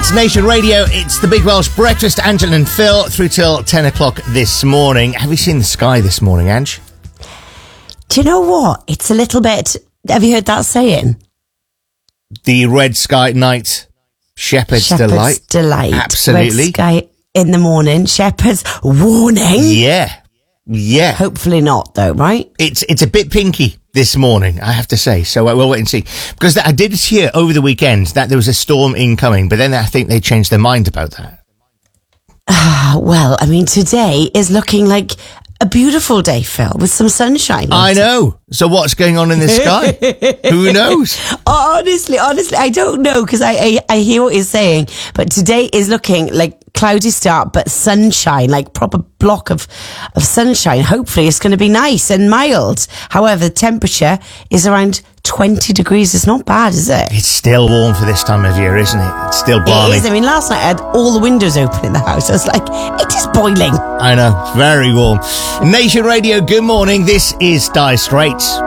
It's Nation Radio. It's the Big Welsh Breakfast. Angela and Phil through till 10 o'clock this morning. Have you seen the sky this morning, Ange? Do you know what? It's a little bit... Have you heard that saying? The red sky at night, shepherd's delight. Delight. Absolutely. Red sky in the morning, shepherd's warning. Yeah. Hopefully not, though, right? It's a bit pinky this morning, I have to say. So we'll wait and see. Because I did hear over the weekend that there was a storm incoming, but then I think they changed their mind about that. Well, I mean, today is looking like a beautiful day, Phil, with some sunshine. I know. So what's going on in the sky? Who knows? Honestly, I don't know, because I hear what you're saying, but today is looking like cloudy start, but sunshine, like proper block of sunshine. Hopefully it's going to be nice and mild. However, the temperature is around 20 degrees. It's not bad, is it? It's still warm for this time of year, isn't it? It's still balmy. It is. I mean, last night I had all the windows open in the house. I was like, it is boiling. I know. Very warm. Nation Radio, good morning. This is Dire Straits.